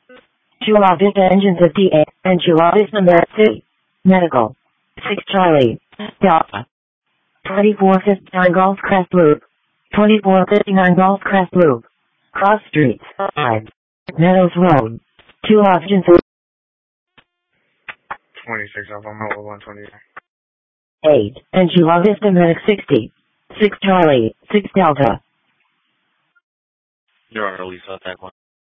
Chula Vista Engine 58, and Chula Vista Merit City. Medical. 6 Charlie. Delta. 2459 Golf Crest Loop. 2459 Golf Crest Loop. Cross Streets. 5. Meadows Road. Chula Vista 26 Alpha Mobile 128. 8, and Chula Vista Medic 60. 6 Charlie. 6 Delta. You're on release, attack 1.